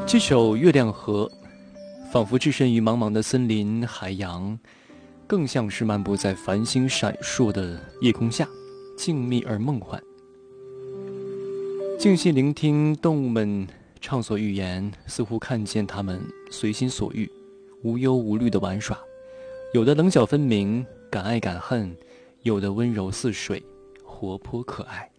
这首《月亮河》仿佛置身于茫茫的森林海洋，更像是漫步在繁星闪烁的夜空下，静谧而梦幻。静心聆听动物们畅所欲言，似乎看见它们随心所欲，无忧无虑的玩耍，有的棱角分明，敢爱敢恨，有的温柔似水，活泼可爱。